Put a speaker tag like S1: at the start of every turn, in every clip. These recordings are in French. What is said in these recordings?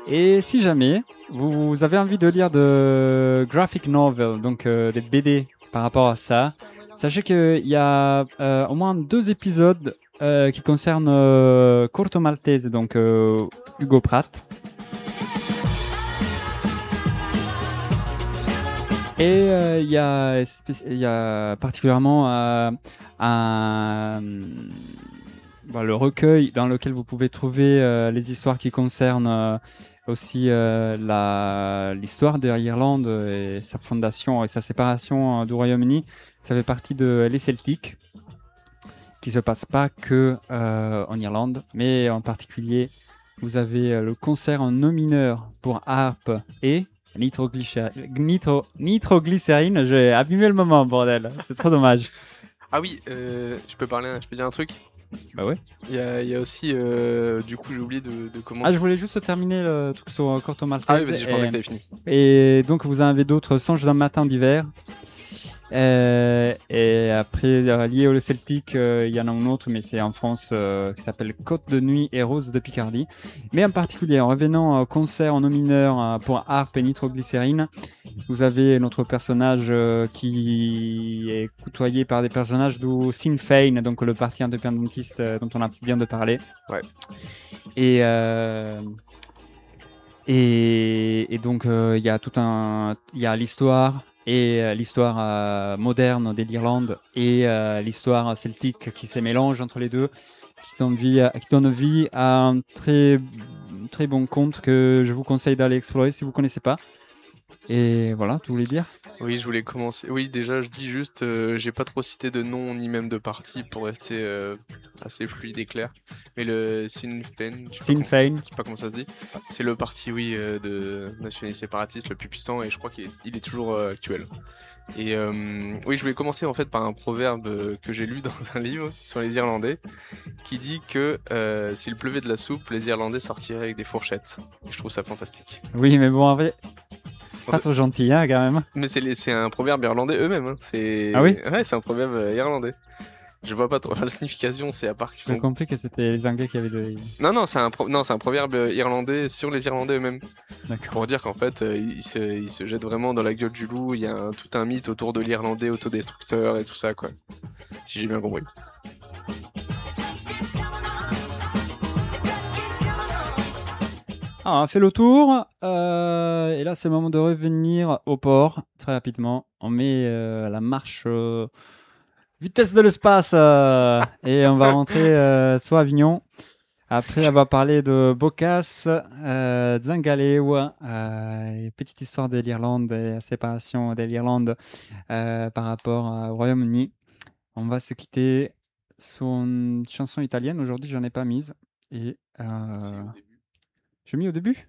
S1: Et si jamais vous avez envie de lire de graphic novel, donc des BD par rapport à ça, sachez qu'il y a au moins 2 épisodes qui concernent Corto Maltese, donc Hugo Pratt. Et il y a particulièrement le recueil dans lequel vous pouvez trouver les histoires qui concernent aussi l'histoire de l'Irlande et sa fondation et sa séparation du Royaume-Uni. Ça fait partie de Les Celtiques, qui se passe pas que en Irlande, mais en particulier, vous avez le concert en no mineur pour harpe et nitroglycérine. J'ai abîmé le moment, bordel. C'est trop dommage.
S2: Ah oui, je peux dire un truc.
S1: Bah ouais.
S2: Il y a aussi, du coup, j'ai oublié de commencer.
S1: Ah, je voulais juste terminer le truc sur Corto Maltese.
S2: Ah oui, vas-y, je pensais que t'avais fini.
S1: Et donc, vous en avez d'autres, Songe d'un matin d'hiver. Et après, lié au Celtic, il y en a un autre, mais c'est en France, qui s'appelle Côte de nuit et Rose de Picardie. Mais en particulier, en revenant au concert en no mineur pour harpe et nitroglycérine, vous avez notre personnage qui est côtoyé par des personnages du Sinn Féin, donc le parti indépendantiste dont on vient de parler.
S2: Ouais.
S1: Et donc il y a l'histoire et l'histoire moderne de l'Irlande et l'histoire celtique qui se mélange entre les deux, qui donne vie à un très très bon conte que je vous conseille d'aller explorer si vous connaissez pas. Et voilà, tu voulais dire?
S2: Oui, je voulais commencer. Oui, déjà, je dis juste, j'ai pas trop cité de nom ni même de parti pour rester assez fluide et clair. Mais le Sinn Féin, je sais pas comment ça se dit. C'est le parti, oui, de nationalistes séparatistes le plus puissant et je crois qu'il est toujours actuel. Et oui, je voulais commencer en fait par un proverbe que j'ai lu dans un livre sur les Irlandais qui dit que s'il pleuvait de la soupe, les Irlandais sortiraient avec des fourchettes. Et je trouve ça fantastique.
S1: Oui, mais bon, en vrai, c'est pas trop gentil, hein, quand même.
S2: Mais c'est un proverbe irlandais eux-mêmes. Hein.
S1: Ah oui?
S2: Ouais, c'est un proverbe irlandais. Je vois pas trop la signification, c'est à part qu'ils sont...
S1: J'ai compris que c'était les Anglais qui avaient de...
S2: Non, c'est un proverbe irlandais sur les Irlandais eux-mêmes.
S1: D'accord.
S2: Pour dire qu'en fait, ils se jettent vraiment dans la gueule du loup. Il y a tout un mythe autour de l'Irlandais autodestructeur et tout ça, quoi. Si j'ai bien compris.
S1: Ah, on a fait le tour, et là c'est le moment de revenir au port, très rapidement. On met la marche vitesse de l'espace, et on va rentrer sur Avignon. Après avoir parlé de Boccace, Zangalewa, petite histoire de l'Irlande et la séparation de l'Irlande par rapport au Royaume-Uni. On va se quitter sur une chanson italienne. Aujourd'hui, j'en ai pas mise. Et j'ai mis au début.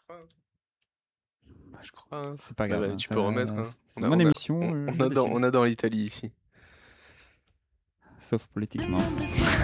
S2: Je crois. Hein.
S1: C'est pas grave.
S2: Bah, tu peux remettre. Hein.
S1: C'est mon émission.
S2: On adore l'Italie ici.
S1: Sauf politiquement.